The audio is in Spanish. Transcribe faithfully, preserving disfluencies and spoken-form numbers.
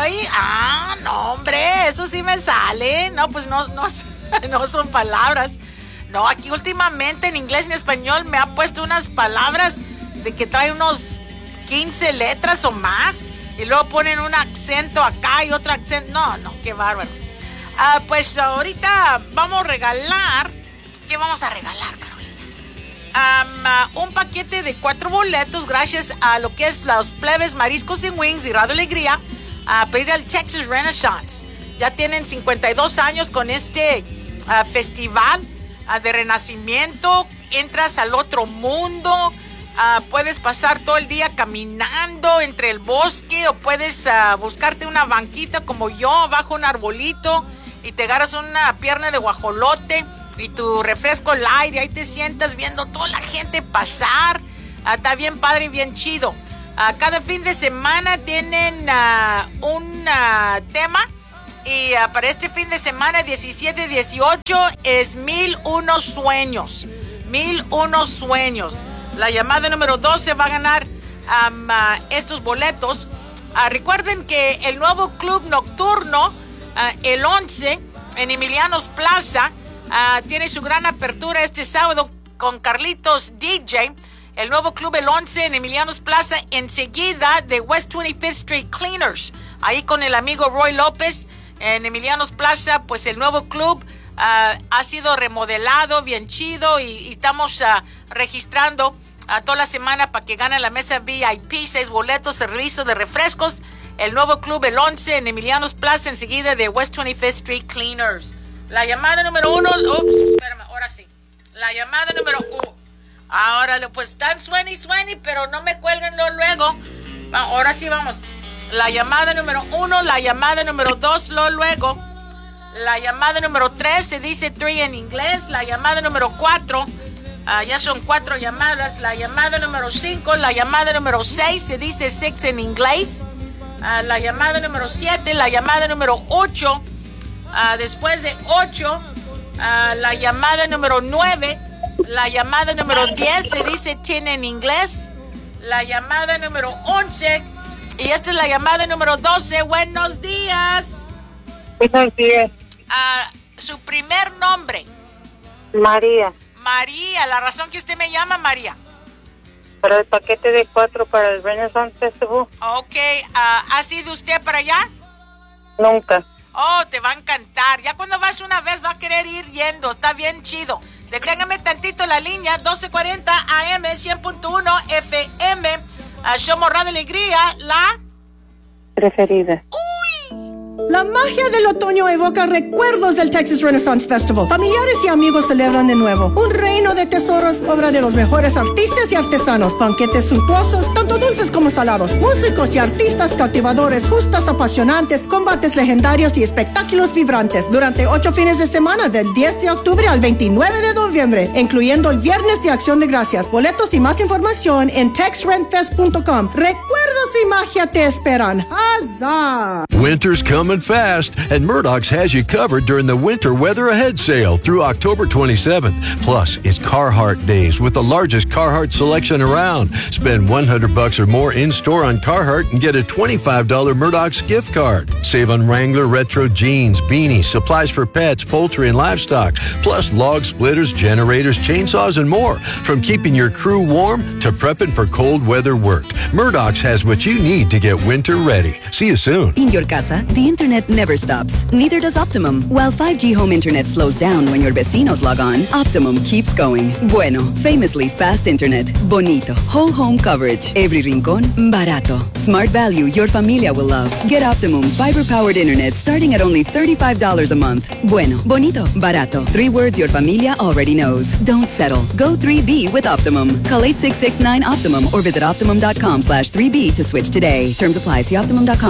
Ay, ah, no, hombre, eso sí me sale. No, pues no, no, no son palabras. No, aquí últimamente en inglés y en español me ha puesto unas palabras de que trae unos quince letras o más. Y luego ponen un acento acá y otro acento. No, no, qué bárbaros. Ah, pues ahorita vamos a regalar. ¿Qué vamos a regalar, Carolina? Um, uh, un paquete de cuatro boletos gracias a lo que es los Plebes Mariscos y Wings y Radio Alegría a pedir al Texas Renaissance. Ya tienen cincuenta y dos años con este uh, festival uh, de renacimiento. Entras al otro mundo. Uh, puedes pasar todo el día caminando entre el bosque o puedes uh, buscarte una banquita como yo bajo un arbolito y te agarras una pierna de guajolote y tu refresco light y ahí te sientas viendo toda la gente pasar. Uh, está bien padre y bien chido. Uh, cada fin de semana tienen uh, un uh, tema y uh, para este fin de semana diecisiete dieciocho es Mil Unos Sueños. Mil Unos Sueños. La llamada número doce va a ganar um, uh, estos boletos. Uh, recuerden que el nuevo club nocturno, uh, el once, en Emilianos Plaza, uh, tiene su gran apertura este sábado con Carlitos D J. El nuevo club el once en Emilianos Plaza, enseguida de West twenty-fifth Street Cleaners. Ahí con el amigo Roy López en Emilianos Plaza, pues el nuevo club Uh, ha sido remodelado, bien chido, y, y estamos uh, registrando uh, toda la semana para que ganen la mesa V I P, seis boletos, servicio de refrescos. El nuevo club el once en Emilianos Plaza, enseguida de West twenty-fifth Street Cleaners. La llamada número uno, ups, espérame, ahora sí. La llamada número uno. Ahora, pues están sueni, sueni, pero no me cuelguen luego. Ahora sí vamos. La llamada número uno, la llamada número dos, lo luego. La llamada número tres se dice three en inglés. La llamada número cuatro, uh, ya son cuatro llamadas. La llamada número cinco, la llamada número seis se dice six en inglés. Uh, la llamada número siete, la llamada número ocho. Uh, después de ocho, uh, la llamada número nueve, la llamada número diez se dice ten en inglés. La llamada número once y esta es la llamada número doce. Buenos días. Buenos días. Uh, su primer nombre. María. María, la razón que usted me llama, María. Para el paquete de cuatro para el Renaissance Festival. Ok, uh, ¿ha sido usted para allá? Nunca. Oh, te va a encantar. Ya cuando vas una vez va a querer ir yendo. Está bien chido. Deténgame tantito la línea. doce cuarenta A M, cien punto uno F M. Uh, somos Radio Alegría, la preferida. ¡Uy! La magia del otoño evoca recuerdos del Texas Renaissance Festival. Familiares y amigos celebran de nuevo. Un reino de tesoros, obra de los mejores artistas y artesanos. Banquetes suntuosos, tanto dulces como salados. Músicos y artistas cautivadores, justas apasionantes, combates legendarios y espectáculos vibrantes. Durante ocho fines de semana, del diez de octubre al veintinueve de noviembre, incluyendo el Viernes de Acción de Gracias. Boletos y más información en tex rent fest punto com. Recuerdos y magia te esperan. ¡Huzzah! Winter's coming fast, and Murdoch's has you covered during the Winter Weather Ahead sale through October twenty-seventh. Plus, it's Carhartt Days with the largest Carhartt selection around. Spend one hundred bucks or more in-store on Carhartt and get a twenty-five dollars Murdoch's gift card. Save on Wrangler retro jeans, beanies, supplies for pets, poultry, and livestock. Plus, log splitters, generators, chainsaws, and more. From keeping your crew warm to prepping for cold weather work, Murdoch's has what you need to get winter ready. See you soon. In your casa, the internet never stops. Neither does Optimum. While five G home internet slows down when your vecinos log on, Optimum keeps going. Bueno, famously fast internet. Bonito. Whole home coverage. Every rincón, barato. Smart value your familia will love. Get Optimum fiber-powered internet starting at only thirty-five dollars a month. Bueno, bonito, barato. Three words your familia already knows. Don't settle. Go three B with Optimum. Call eight six six nine Optimum or visit optimum dot com slash three B to switch today. Terms apply. See optimum dot com